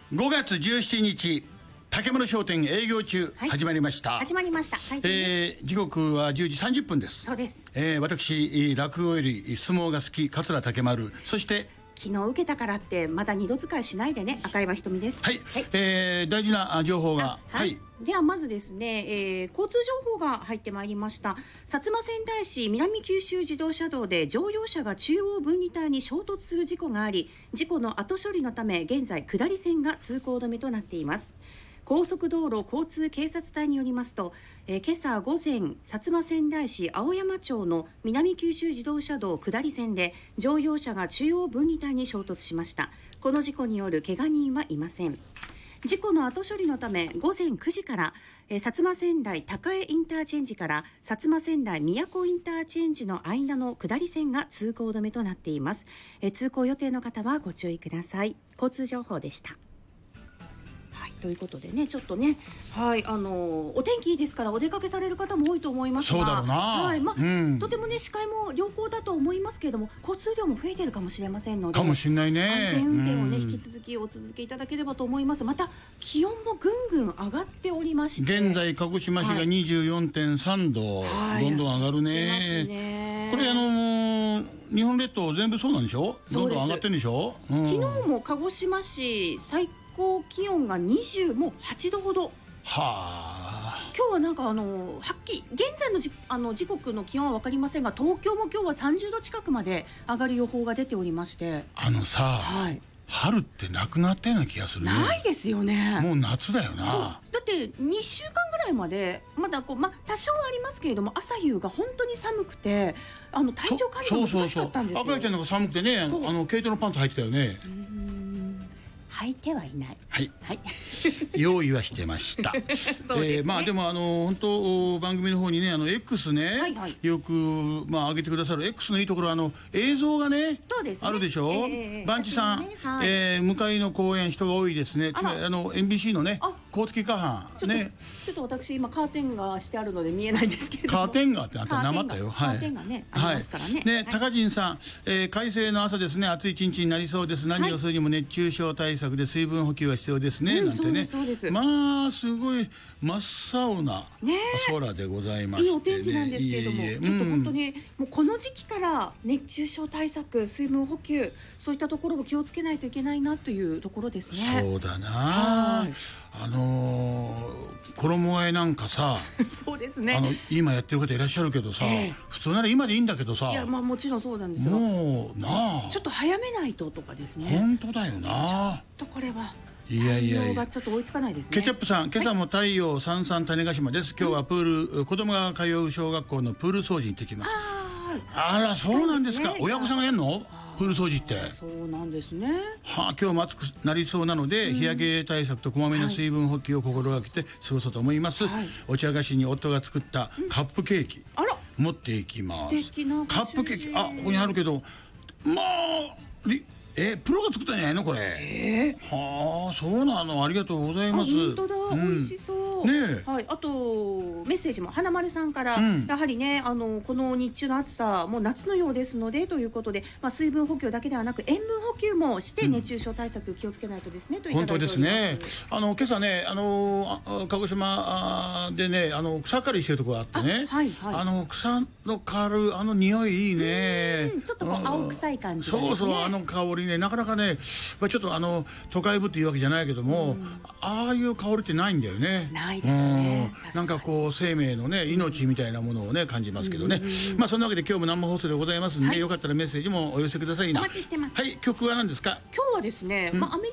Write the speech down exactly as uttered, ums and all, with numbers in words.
ごがつじゅうしちにち竹丸商店営業中、はい、始まりました始まりました、はい、 えー、時刻はじゅうじさんじゅっぷんです。 そうです、 えー、私落語より相撲が好き桂竹丸、そして昨日受けたからってまだ二度使いしないでね、赤岩ひとみです。 はい、はい、えー、大事な情報が、 はい、はい、ではまずですね、えー、交通情報が入ってまいりました。薩摩川内市南九州自動車道で乗用車が中央分離帯に衝突する事故があり、事故の後処理のため現在下り線が通行止めとなっています。高速道路交通警察隊によりますと、えー、今朝午前薩摩川内市青山町の南九州自動車道下り線で乗用車が中央分離帯に衝突しました。この事故による怪我人はいません。事故の後処理のため午前くじから、えー、薩摩川内高江インターチェンジから薩摩川内宮古インターチェンジの間の下り線が通行止めとなっています。えー、通行予定の方はご注意ください。交通情報でした。ということでね、ちょっとね、はい、あのお天気いいですからお出かけされる方も多いと思いますが、 そうだろうな、 はいまうん、 とてもね視界も良好だと思いますけれども、交通量も増えているかもしれませんので、 かもしれないね、 安全運転をね、うん、引き続きお続けいただければと思います。また気温もぐんぐん上がっておりまして、 現在鹿児島市が にじゅうよんてんさんど、はい、どんどん上がるね、ねこれあのー、日本列島全部そうなんでしょ、どんどん上がってるんでしょ、うん、 昨日も鹿児島市最高最高気温がにじゅうはちどほど。 はあ、 今日はなんかあのはっきり現在のじあの時刻の気温は分かりませんが、東京も今日はさんじゅうど近くまで上がる予報が出ておりまして、 あのさ、はい、春ってなくなったような気がするね。 ないですよね。 もう夏だよな。 そうだってにしゅうかんぐらいまでまだこう、ま、多少はありますけれども、朝夕が本当に寒くて、あの体調管理が難しかったんですよ。 赤井ちゃんなんか寒くてね、あの毛糸のパンツ履いてたよね。 履いてはいない。 はい。はい。用意はしてました。そうですね。えー、まあでもあの本当番組の方にね、あの X ね、はいはい、よくまあ上げてくださる X のいいところはあの映像がね、 そうですね、あるでしょ。 えー、 バンチさん、ね、はい、えー、向かいの公園人が多いですね。つまりあの エヌビーシー のね、高槻花藩ね。 ちょっと私今カーテンがしてあるので見えないんですけれども。 カーテンがってあとなまったよ。 カーテンがね、ありますからね。 ね、高陣さん、えー、快晴の朝ですね。暑い一日になりそうです。何をするにも熱中症対策で水分補給は必要ですね、うん、なんてね。まあすごい真っ青な空でございまして、ね、 いいお天気なんですけれども、いえいえ、ちょっと本当に、うん、もうこの時期から熱中症対策、水分補給、そういったところを気をつけないといけないなというところですね。 そうだな、あのー、衣替えなんかさそうですね、 あの今やってる方いらっしゃるけどさ、えー、普通なら今でいいんだけどさ、 いやまあもちろんそうなんですが、 もうなあちょっと早めないととかですね。 本当だよな、 ちょっとこれはいやいやいや、 ちょっと追いつかないですね。 ケチャップさん、今朝も太陽さんさん種子島です。今日はプール、うん、子供が通う小学校のプール掃除に行ってきます。あ, あら、そうなんですか。親御さんがやるのプール掃除って。 そうなんですね。 はあ、今日も暑くなりそうなので、うん、日焼け対策とこまめな水分補給を心がけて過ごそうと思います。はい、お茶菓子に夫が作ったカップケーキ、うん、あら持っていきます。 素敵なカップケーキ、あ、ここにあるけど、まあえー、プロが作ったんじゃないのこれ。えー、はあ、そうなの、ありがとうございます。 本当だ、うん、美味しそうね。 はい、あとメッセージも花丸さんから、うん、やはりね、あのこの日中の暑さもう夏のようですのでということで、まあ、水分補給だけではなく塩分補給もして熱中症対策気をつけないとですね、うん、といただいております。 本当ですね。あの今朝ね、あの鹿児島でね、あの草刈りしてるところがあってね、あ、はいはい、あの草の刈るあの匂いいいね。 ちょっとこう青臭い感じ、ね、 そうそう、あの香りね、なかなかね、まあ、ちょっとあの都会部っていうわけじゃないけども、うん、ああいう香りってないんだよね。 ないですね。 うん、なんかこう生命のね、命みたいなものをね感じますけどね。うん、まあそんなわけで今日も生放送でございますんで、はい、よかったらメッセージもお寄せくださいな。 お待ちしてます。 はい、曲は何ですか。 今日はですね、うん、まあアメリ